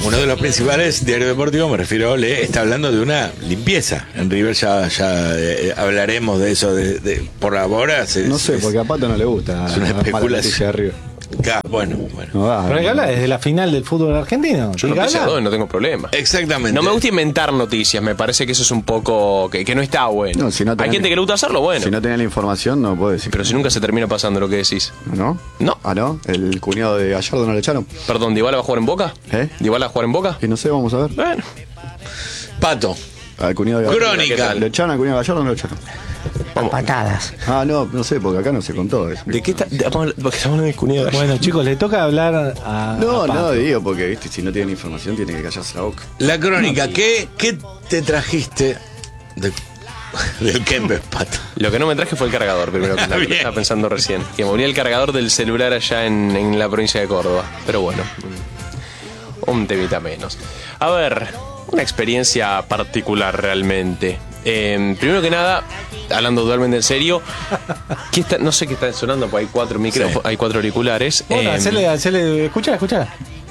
uno de los principales diarios deportivos, me refiero a Olé, está hablando de una limpieza. En River ya hablaremos de eso. Por ahora. No sé, porque a Pato no le gusta. Es una especulación. De River. Bueno. No va, pero hay que hablar desde la final del fútbol argentino. Yo noticias doy, no tengo problema. Exactamente. No me gusta inventar noticias, me parece que eso es un poco que no está bueno. No, si no hay gente que le gusta hacerlo, bueno. Si no tenés la información, no puedo decir. Pero si nunca se termina pasando lo que decís. ¿No? No. Ah, ¿no? ¿El cuñado de Gallardo no le echaron? Perdón, ¿Dybala va a jugar en Boca? ¿Dybala va a jugar en Boca? Y no sé, vamos a ver. Bueno. Pato. Al cuñado de Gallardo. Crónica. ¿Le echaron al cuñado de Gallardo o no le echaron? Patadas. Ah, no sé, porque acá no se contó eso. ¿De qué está? Porque estamos hablando de cuñado. Bueno, chicos, le toca hablar a No, digo, porque ¿viste? Si no tienen información, tiene que callarse la boca. La crónica, ¿qué te trajiste del Kempes, Pato? Lo que no me traje fue el cargador, primero que nada, estaba pensando recién. Que moría el cargador del celular allá en la provincia de Córdoba. Pero bueno, un temita menos. A ver, una experiencia particular realmente. Primero que nada, hablando totalmente en serio, no sé qué está sonando, porque hay 4 micrófonos, hay 4 auriculares. Bueno, hacele, escucha. Ha puesto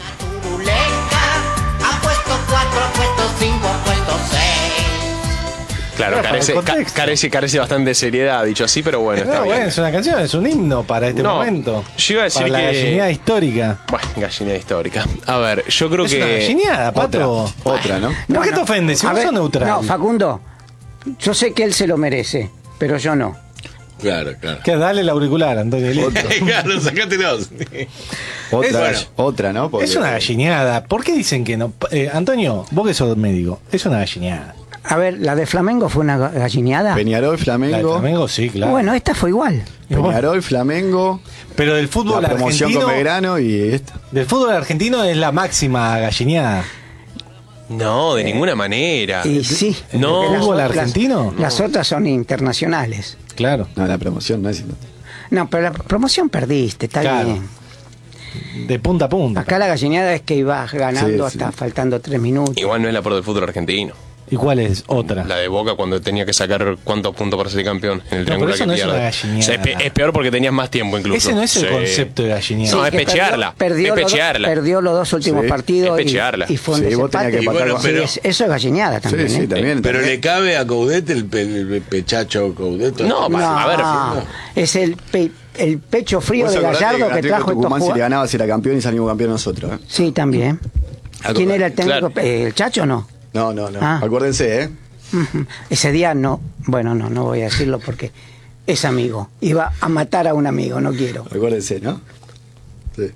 4, ha puesto 5, ha puesto 6. Claro, carece bastante de seriedad, dicho así, pero bueno, está bien. Bueno, es una canción, es un himno para este momento. Yo iba a decir para la gallineada histórica. Bueno, gallineada histórica. A ver, yo creo es que... una gallineada, Pato. Otra, ¿no? ¿Por qué te ofendes? Si vos sos neutral. No, Facundo, yo sé que él se lo merece, pero yo no. Claro. Que dale el auricular, Antonio. Claro, sacátelos. Otra, ¿no? Porque es una gallineada. ¿Por qué dicen que no? Antonio, vos que sos médico, es una gallineada. A ver, ¿la de Flamengo fue una gallineada? Peñarol, Flamengo. La de Flamengo, sí, claro. Bueno, esta fue igual. Peñarol, Flamengo. Pero del fútbol la promoción argentino. con Belgrano y esta. Del fútbol argentino es la máxima gallineada. No, de ninguna manera. Y sí. No. porque ¿Fútbol argentino? Las otras son internacionales. Claro. No, la promoción no es. No, pero la promoción perdiste, está Claro. bien. De punta a punta. Acá la gallineada es que ibas ganando Sí, hasta sí. faltando 3 minutos. Igual no es la por del fútbol argentino. ¿Y cuál es otra? La de Boca cuando tenía que sacar cuántos puntos para ser campeón en el triángulo pero eso que no es pierde. una gallineada. O sea, es peor porque tenías más tiempo incluso. Ese no es el Sí. concepto de gallineada. No, es que pechearla. Perdió Es pechearla. Perdió los 2 últimos Sí. partidos Es pechearla. y fue un Sí, vos tenías desempate. que empatar Y bueno, con- pero- eso es gallineada también. Sí, ¿eh? también. Pero le cabe a Coudet el pechacho Coudet. No, No, a ver. es el pecho frío ¿Vos de acordate Gallardo que Atlético trajo estos Tucumán si le jugadores? ganaba si era campeón y salimos campeón nosotros? Sí, también. ¿Quién era el técnico? Claro. ¿El Chacho o no? No. Ah. Acuérdense, Ujú. Ese día no. Bueno, no voy a decirlo porque es amigo. Iba a matar a un amigo, no quiero. Acuérdense, ¿no? Sí.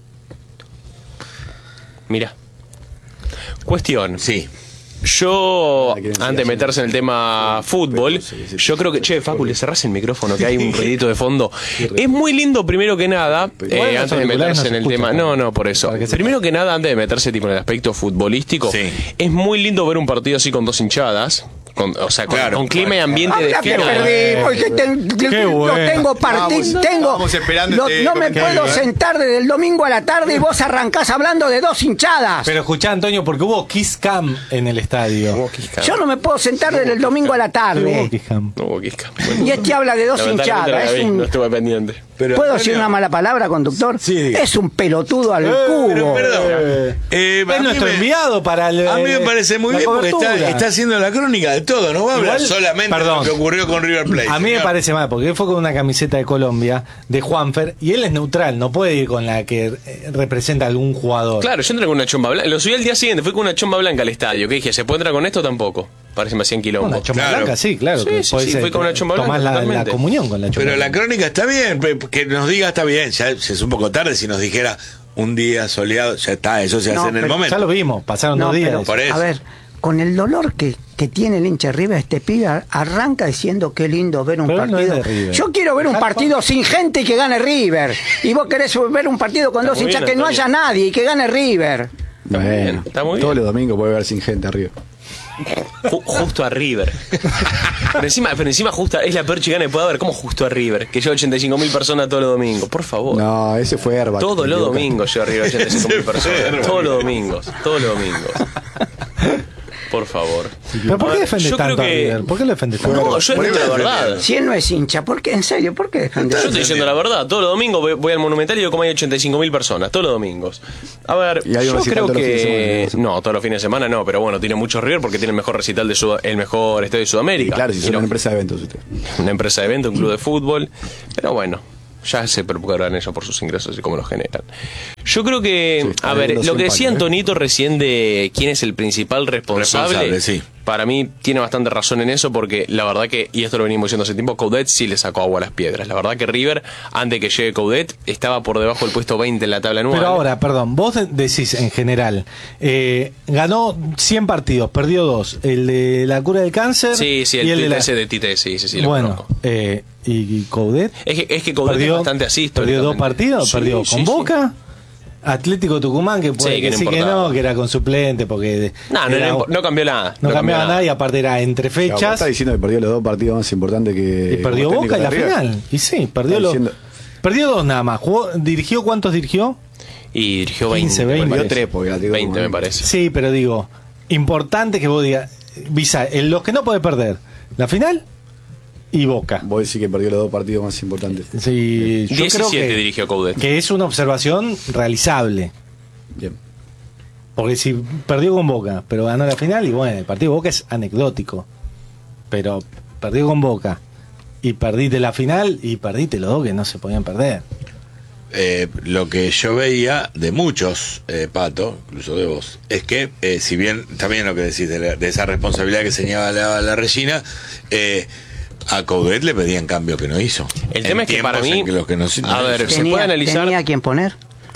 Mira. Cuestión. Sí. Yo, Ah, quieren antes de meterse en el tema fútbol, yo creo que... Che, Facu, le cerrás el micrófono que hay un ruidito de fondo. Es muy lindo, primero que nada, Igual los antes de auriculares meterse no en se el escuchan, tema... ¿no? No, por eso. Para que sepa. Primero que nada, antes de meterse tipo en el aspecto futbolístico, Sí. es muy lindo ver un partido así con 2 hinchadas. O sea, Claro, con clima y ambiente de Habla que final. perdí, porque Qué lo bueno. tengo partido, Vamos esperando este no me comentario, puedo sentar desde el domingo a la tarde y vos arrancás hablando de 2 hinchadas. Pero escuchá, Antonio, porque hubo Kiss Cam en el estadio. Yo no me puedo sentar desde el domingo a la Hubo tarde. Kiss Cam. No hubo Quisca. Y este habla de 2 Lamentablemente hinchadas. no la vi, no Es estuve pendiente. Pero, ¿Puedo Antonio, decir una mala palabra, conductor? Sí, diga. Es un pelotudo al Pero cubo. perdón. A Es mí nuestro enviado para el. A mí me parece muy la bien porque cobertura. está haciendo la crónica de todo. No va a hablar Igual, solamente perdón. de lo que ocurrió con River Plate. A mí me señor. parece mal, porque él fue con una camiseta de Colombia, de Juanfer, y él es neutral, no puede ir con la que representa a algún jugador. Claro, yo entré con una chomba blanca. Lo subí al día siguiente, fui con una chomba blanca al estadio. ¿Qué dije? ¿Se puede entrar con esto? Tampoco. Parece que me hacían quilombo. Una chomba Claro. blanca, sí, claro. Sí, que sí, podés, sí, fui con una chomba blanca, tomás la totalmente. comunión con la chomba Pero la blanca. crónica está bien, que nos diga está bien. Ya es un poco tarde si nos dijera un día soleado, ya está, eso se No, hace en el pero momento. Ya lo vimos, pasaron No, 2 días. pero, Por eso. a ver, con el dolor que tiene el hincha de River, este pibe arranca diciendo qué lindo ver un Pero él no es partido. de River. Yo quiero ver un partido sin gente y que gane River. Y vos querés ver un partido con Está 2 muy hinchas bien, que no Antonio. haya nadie y que gane River. Bueno, está muy bien. todos los domingos puede ver sin gente arriba. Justo a River. pero encima justo es la peor chicana que puede haber. ¿Cómo justo a River? Que lleva 85.000 personas todos los domingos. Por favor. No, ese fue Herba. Todos los domingos lleva a River 85.000 personas. Todos los domingos. Por favor. ¿Pero por qué defendes yo tanto creo a que- River? ¿Por qué lo defendes tanto? No, yo entiendo la verdad. Si él no es hincha, ¿por qué? En serio, ¿por qué defender? Yo estoy diciendo la verdad. Todos los domingos voy al Monumental y veo como hay 85.000 personas. Todos los domingos. A ver, Y hay un yo recital creo todos los fines de que... semana, No, todos los fines de semana no, pero bueno, tiene mucho River porque tiene el mejor recital el mejor estadio de Y Sudamérica. claro, si Y son no- una empresa de eventos usted. una empresa de evento, un club de fútbol. Pero bueno, ya se preocuparán ellos por sus ingresos y cómo los generan. Yo creo que, Sí, está a ver, viendo lo que cien decía paños, Antonito recién de quién es el principal responsable, Responsable, sí. para mí tiene bastante razón en eso porque la verdad que, y esto lo venimos diciendo hace tiempo, Coudet sí le sacó agua a las piedras. La verdad que River, antes que llegue Coudet, estaba por debajo del puesto 20 en la tabla anual. Pero ahora, perdón, vos decís en general, ganó 100 partidos, perdió 2, el de la cura del cáncer Sí, y el de la... ese de Tite, sí, lo Bueno, conozco. y Coudet Es que Coudet es bastante así. perdió 2 partidos, Sí, perdió sí, con sí. Boca, Atlético Tucumán, que puede Sí, que no decir que importaba. no, que era con suplente, porque No cambió nada. no cambiaba nada y aparte era entre Claro, vos fechas estás diciendo que perdió los 2 partidos más importantes que. y perdió como Boca en la técnico de River. final. Y sí, perdió Estás diciendo- perdió 2 nada más. ¿Dirigió cuántos dirigió? Y dirigió 20. 15, 20. Perdió parece. 3 porque Atlético 20 me Tucumán. parece. Sí, pero digo, importante que vos digas, Visa, en los que no puede perder, la final y Boca. Vos decís que perdió los 2 partidos más importantes. Sí, yo 17 creo dirigió Coudet. que es una observación realizable. Bien. Porque si perdió con Boca, pero ganó la final, y bueno, el partido de Boca es anecdótico. Pero perdió con Boca y perdiste la final y perdiste los 2 que no se podían perder. Lo que yo veía de muchos, Pato, incluso de vos, es que, si bien también lo que decís de esa responsabilidad que señalaba la Regina, a Coudet le pedían cambio que no hizo. El tema es que para mí, a ver, se puede analizar. ¿Tenía a quién poner?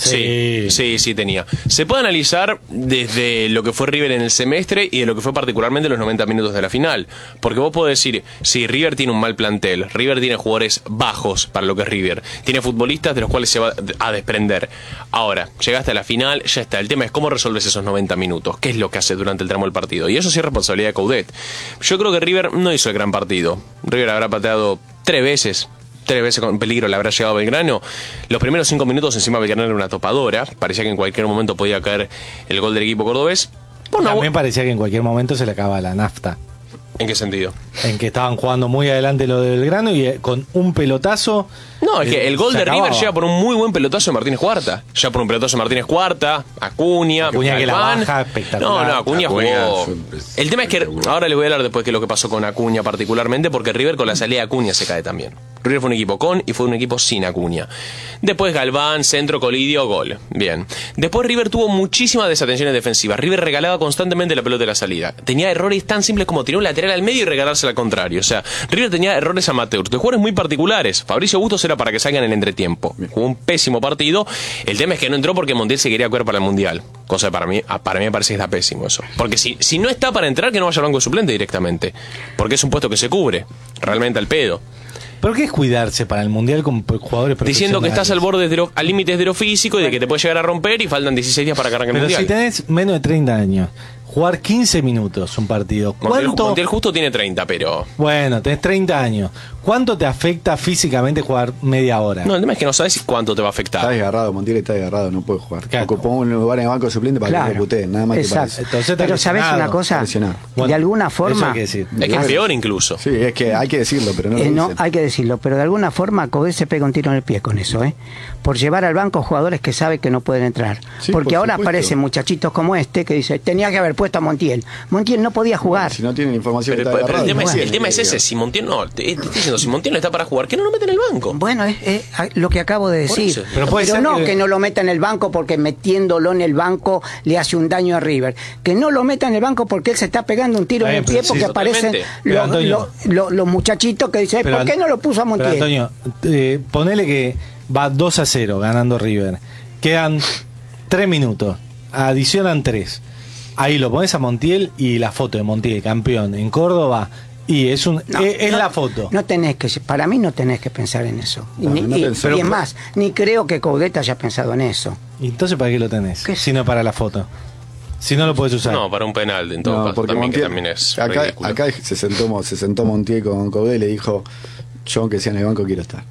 Sí, tenía. Se puede analizar desde lo que fue River en el semestre y de lo que fue particularmente los 90 minutos de la final. Porque vos podés decir, sí, River tiene un mal plantel, River tiene jugadores bajos para lo que es River, tiene futbolistas de los cuales se va a desprender. Ahora, llegaste a la final, ya está. El tema es cómo resolves esos 90 minutos, qué es lo que haces durante el tramo del partido. Y eso sí es responsabilidad de Coudet. Yo creo que River no hizo el gran partido. River habrá pateado 3 veces con peligro le habrá llegado Belgrano. Los primeros 5 minutos encima Belgrano era una topadora. Parecía que en cualquier momento podía caer el gol del equipo cordobés. Bueno, También parecía que en cualquier momento se le acaba la nafta. ¿en qué sentido? En que estaban jugando muy adelante lo de Belgrano y con un pelotazo. No, es que el gol se de River acababa. llega por un muy buen pelotazo de Martínez Cuarta. Ya por un pelotazo de Martínez Cuarta, Acuña Que la Galván. baja espectacular. No, Acuña jugó. fue El tema es que ahora les voy a hablar después de lo que pasó con Acuña particularmente, porque River con la salida de Acuña se cae también. River fue un equipo con y fue un equipo sin Acuña. Después Galván, centro, Colidio, gol. Bien. Después River tuvo muchísimas desatenciones defensivas. River regalaba constantemente la pelota de la salida. Tenía errores tan simples como tirar un lateral al medio y regalársela al contrario. O sea, River tenía errores amateurs, de jugadores muy particulares. Fabricio Bustos era para que salgan en el entretiempo. Jugó un pésimo partido. El tema es que no entró porque Montiel se quería cuidar para el Mundial. Cosa que para mí me parece que está pésimo eso. Porque si no está para entrar, que no vaya al banco de suplente directamente. Porque es un puesto que se cubre. Realmente al pedo. ¿Pero qué es cuidarse para el Mundial con jugadores profesionales? Diciendo que estás al borde al límite de lo físico y de que te puede llegar a romper y faltan 16 días para que arranque el Pero Mundial. si tenés menos de 30 años, jugar 15 minutos un partido, ¿cuánto? Montiel justo tiene 30, pero... Bueno, tenés 30 años. ¿Cuánto te afecta físicamente jugar media hora? No, el tema es que no sabes cuánto te va a Está afectar. desgarrado, Montiel está desgarrado, no puede jugar. Claro. Ocupó un lugar en el banco de suplente para que no lo puteen, nada más que para Exacto. eso. Entonces está Pero ¿sabes lesionado. una cosa? Está lesionado. Bueno, de alguna eso forma... hay que decir. Es que es peor incluso. Sí, es que hay que decirlo, pero no lo No, dicen. hay que decirlo, pero de alguna forma Coudet se pega un tiro en el pie con eso, por llevar al banco jugadores que sabe que no pueden entrar. Sí, Porque por ahora supuesto. aparecen muchachitos como este que dice, tenía que haber puesto a Montiel. Montiel no podía jugar. Si no tienen información, Pero, está pero desgarrado. el tema es ese, si Montiel no, te estoy diciendo, si Montiel no está para jugar, ¿qué no lo mete en el banco? Bueno, es lo que acabo de Por decir. eso. Pero puede ser no que- que no lo meta en el banco porque metiéndolo en el banco le hace un daño a River. Que no lo meta en el banco porque él se está pegando un tiro Está en el bien, pie pero porque sí, aparecen totalmente. Pero, Antonio. los muchachitos que dicen, Pero, ¿por qué no lo puso a Pero Montiel? Antonio, ponele que va 2-0 ganando River. Quedan 3 minutos. Adicionan 3. Ahí lo pones a Montiel y la foto de Montiel, campeón en Córdoba. Y es la foto. No tenés que, para mí no tenés que pensar en eso. No, no pensé. Y es más, ni creo que Coudet haya pensado en eso. ¿Y entonces para qué lo tenés? ¿Qué? Si no para la foto. Si no lo puedes usar. No, para un penal, en todo No, caso, porque también, que Montiel, también es acá, ridículo. acá se sentó Montiel con Coudet y le dijo, yo aunque sea en el banco quiero estar.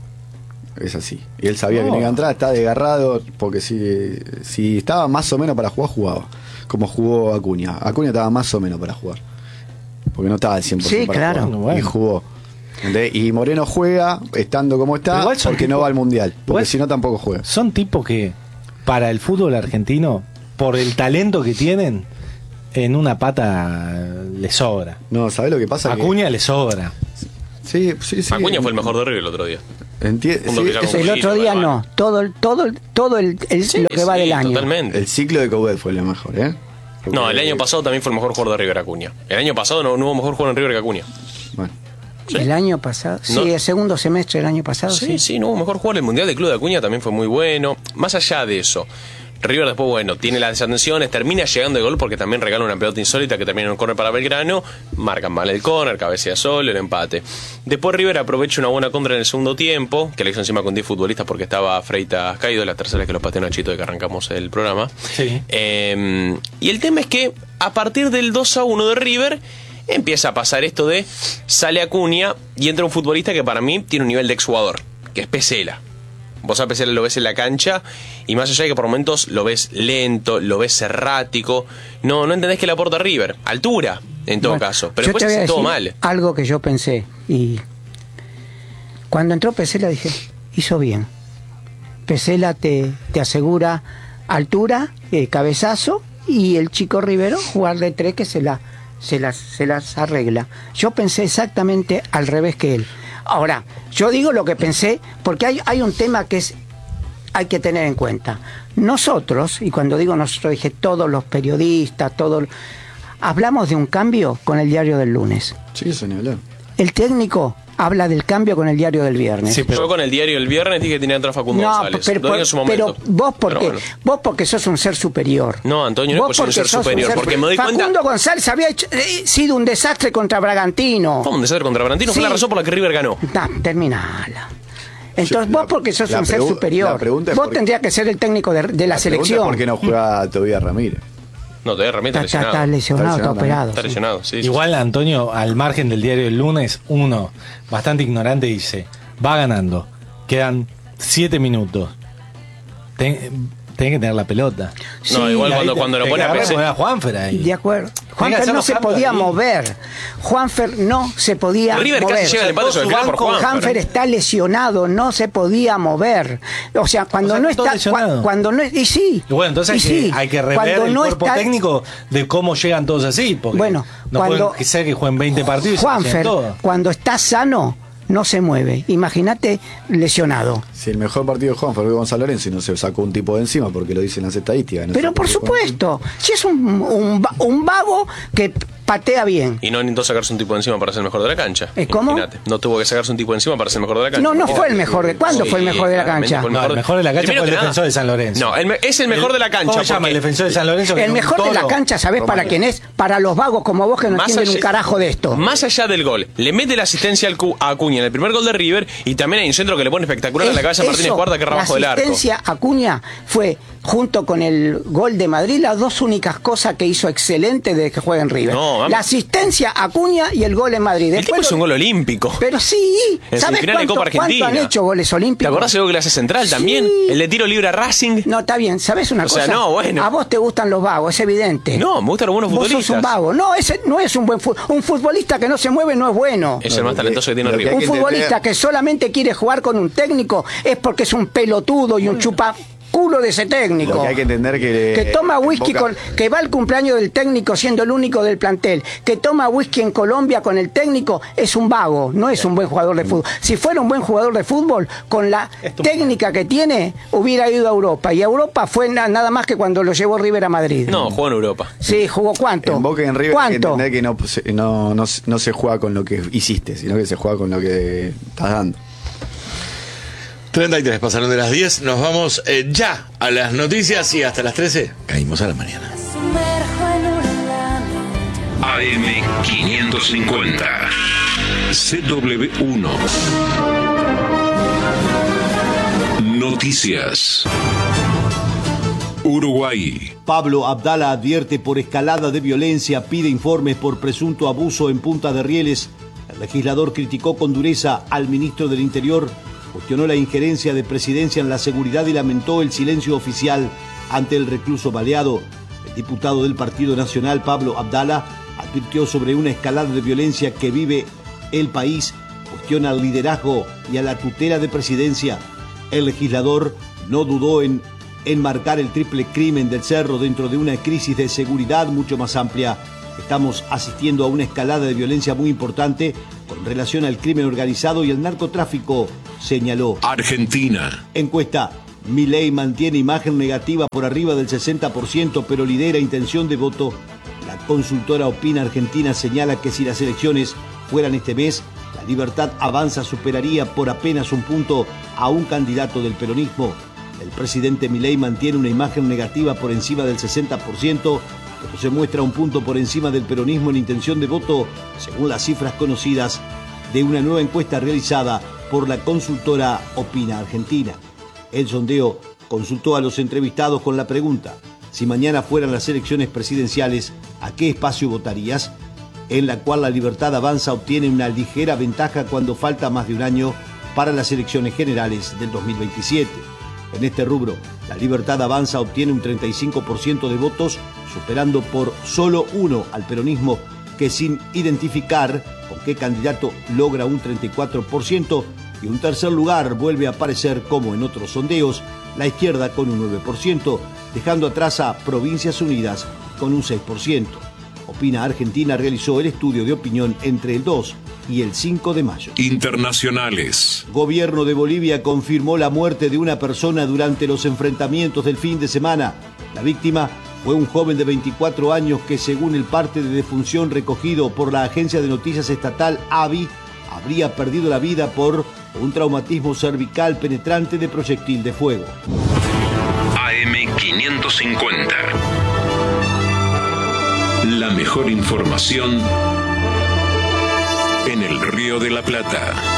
Es así. Y él sabía que no iba a entrar, está desgarrado, porque si estaba más o menos para jugar, jugaba. como jugó Acuña. Acuña estaba más o menos para jugar. Porque no estaba al 100% Sí, para claro. jugar. Bueno. Y jugó. ¿Entendés? Y Moreno juega estando como está Igual son porque tipo- no va al Mundial. Porque igual- si no tampoco juega. Son tipos que, para el fútbol argentino, por el talento que tienen, en una pata le sobra. No, ¿sabés lo que pasa? Acuña le sobra. Sí. Acuña fue el mejor de River el otro día. Sí, Junto que ya con El Poquito, otro día bueno. no, todo Sí, lo que va sí, del año. Totalmente. el ciclo de Coudet fue lo mejor, ¿eh? Porque- No, el año pasado también fue el mejor jugador de River Acuña. El año pasado no hubo mejor jugador en River que Acuña. Bueno, Sí. El año pasado, No. sí, el segundo semestre del año pasado, Sí, no hubo mejor jugador. El Mundial del Club de Acuña también fue muy bueno. Más allá de eso, River después, bueno, tiene las desatenciones, termina llegando de gol porque también regala una pelota insólita que termina en un córner para Belgrano, marcan mal el córner, cabecea Sol, el empate. Después River aprovecha una buena contra en el segundo tiempo, que le hizo encima con 10 futbolistas porque estaba Freitas caído, la tercera vez que los pateó Nachito de que arrancamos el programa. Sí. Y el tema es que a partir del 2-1 de River empieza a pasar esto de sale Acuña y entra un futbolista que para mí tiene un nivel de exjugador, que es Pesela. Vos a Pesela lo ves en la cancha y más allá de que por momentos lo ves lento, lo ves errático, no entendés que le aporta River. Altura, en todo Bueno, caso. Pero yo te después voy a es todo decir mal. algo que yo pensé y cuando entró Pesela dije, hizo bien. Pesela te asegura altura, cabezazo y el chico Rivero jugar de tres que se las arregla. Yo pensé exactamente al revés que él. Ahora, yo digo lo que pensé porque hay un tema que hay que tener en cuenta. Nosotros, y cuando digo nosotros dije todos los periodistas, hablamos de un cambio con el diario del lunes. sí, eso ni hablar. El técnico habla del cambio con el diario del viernes. Sí, Yo con el diario el viernes dije que tenía que entrar Facundo González. Lo dije en su momento. vos porque Pero bueno. vos porque sos un ser superior. No, Antonio, no es Vos por ser porque sos un superior, porque me doy Facundo cuenta. González había sido un desastre contra Bragantino. Fue un desastre contra Bragantino, fue Sí. la razón por la que River ganó. Terminala. Entonces La- vos porque sos la un ser pregu- superior. la pregunta es Vos por- tendrías que ser el técnico de la pregunta es selección. ¿por qué no juega Tobías Ramírez? No, todavía realmente Está lesionado, Está está lesionado operado. Está sí. lesionado, sí. Igual, Antonio, al margen del diario del lunes, uno, bastante ignorante, dice, va ganando, quedan 7 minutos. Tenés que tener la pelota. No, igual Ahí cuando lo te pone a agarrás PC. poner a Juanfer ahí. De acuerdo. que Juanfer hacer no los se cambios podía ahí. mover. Juanfer no se podía River mover. casi llega al empate sobre el final por Juanfer Juanfer. está lesionado, no se podía mover. O sea, cuando O sea, no todo está, lesionado. cuando no, y sí. Y bueno, entonces y sí. hay que rever Cuando el no cuerpo está- técnico de cómo llegan todos así. Porque Bueno, no cuando- pueden ser que jueguen 20 partidos y se Juanfer, llenen todo. cuando está sano, no se mueve. Imagínate lesionado. Si el mejor partido de Juan fue Gonzalo Lorenzo y no se sacó un tipo de encima porque lo dicen las estadísticas. no Pero sacó por un tipo de supuesto, si es un vago que patea bien. Y no intentó sacarse un tipo de encima para ser el mejor de la cancha. ¿Cómo? Imagínate. No tuvo que sacarse un tipo de encima para ser el mejor de la cancha. No fue el mejor de. ¿Cuándo Sí, fue el mejor de la claramente cancha? fue No, el mejor de la cancha Primero fue el que nada. defensor de San Lorenzo. No, es el mejor de la cancha. ¿Cómo se llama porque el defensor de San Lorenzo? que El es un mejor de la toro? cancha, ¿sabés para Romano. quién es? Para los vagos como vos que no más entienden un allá- carajo de esto. Más allá del gol, le mete la asistencia a Acuña en el primer gol de River y también hay un centro que le pone espectacular a la cabeza a Martínez Eso, Cuarta que rebajo del la arco. asistencia a Acuña fue, junto con el gol de Madrid, las dos únicas cosas que hizo excelente desde que juega en River. No, vamos. La asistencia a Acuña y el gol en Madrid. El tipo Después es un gol olímpico. Pero sí, En ¿sabés semifinal de Copa cuánto Argentina. han hecho goles ¿Te olímpicos? acordás el gol que le hace Central también? Sí. El de tiro libre a Racing. No, está bien, ¿sabés una O cosa? sea, no, bueno. A vos te gustan los vagos, es evidente. No, me gustan los buenos Vos sos futbolistas. un vago. No, ese no es un buen un futbolista que no se mueve no es bueno. Es el más Lo que- talentoso que tiene lo que River. hay Un que futbolista entender- que solamente quiere jugar con un técnico es porque es un pelotudo y un chupaculo de ese técnico. Lo que hay que entender que toma whisky Boca- que va al cumpleaños del técnico siendo el único del plantel, que toma whisky en Colombia con el técnico, es un vago, no es un buen jugador de fútbol. Si fuera un buen jugador de fútbol, con la técnica que tiene, hubiera ido a Europa. Y a Europa fue nada más que cuando lo llevó River a Madrid. No, jugó en Europa. Sí, jugó ¿cuánto? En Boca y en River hay que ¿Cuánto? entender que no se juega con lo que hiciste, sino que se juega con lo que estás dando. 33 pasaron de las 10. Nos vamos ya a las noticias y hasta las 13 caímos a la mañana. AM550 CW1 Noticias Uruguay. Pablo Abdala advierte por escalada de violencia, pide informes por presunto abuso en Punta de Rieles. El legislador criticó con dureza al ministro del Interior, cuestionó la injerencia de Presidencia en la seguridad y lamentó el silencio oficial ante el recluso baleado. El diputado del Partido Nacional, Pablo Abdala, advirtió sobre una escalada de violencia que vive el país, cuestiona al liderazgo y a la tutela de presidencia. El legislador no dudó en enmarcar el triple crimen del Cerro dentro de una crisis de seguridad mucho más amplia. Estamos asistiendo a una escalada de violencia muy importante con relación al crimen organizado y el narcotráfico, señaló. Argentina. Encuesta. Milei mantiene imagen negativa por arriba del 60%, pero lidera intención de voto. La consultora Opina Argentina señala que si las elecciones fueran este mes, La Libertad Avanza superaría por apenas un punto a un candidato del peronismo. El presidente Milei mantiene una imagen negativa por encima del 60%, pero se muestra un punto por encima del peronismo en intención de voto, según las cifras conocidas de una nueva encuesta realizada por la consultora Opina Argentina. El sondeo consultó a los entrevistados con la pregunta: si mañana fueran las elecciones presidenciales, ¿a qué espacio votarías? En la cual La Libertad Avanza obtiene una ligera ventaja cuando falta más de un año para las elecciones generales del 2027. En este rubro, La Libertad Avanza obtiene un 35% de votos, superando por solo uno al peronismo, que sin identificar con qué candidato logra un 34%, y un tercer lugar vuelve a aparecer, como en otros sondeos, la izquierda con un 9%, dejando atrás a Provincias Unidas con un 6%. Opina Argentina realizó el estudio de opinión entre el 2 y el 5 de mayo. Internacionales. Gobierno de Bolivia confirmó la muerte de una persona durante los enfrentamientos del fin de semana. La víctima fue un joven de 24 años que, según el parte de defunción recogido por la agencia de noticias estatal AVI, habría perdido la vida por un traumatismo cervical penetrante de proyectil de fuego. AM550. La mejor información en el Río de la Plata.